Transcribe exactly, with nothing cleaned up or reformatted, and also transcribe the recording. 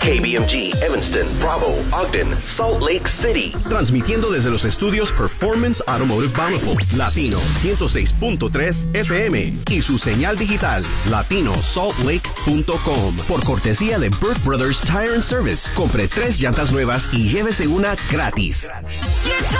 K B M G, Evanston, Bravo, Ogden, Salt Lake City. Transmitiendo desde los estudios Performance Automotive Bountiful, Latino ciento seis punto tres F M y su señal digital, latino salt lake punto com. Por cortesía de Burt Brothers Tire and Service, compre tres llantas nuevas y llévese una gratis.